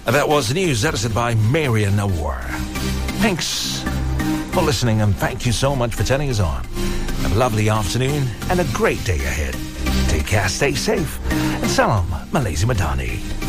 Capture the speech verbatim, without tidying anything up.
That was the news edited by Marian Nawar. Thanks for listening, and thank you so much for turning us on. Have a lovely afternoon and a great day ahead. Take care, stay safe, and salam Malaysia Madani.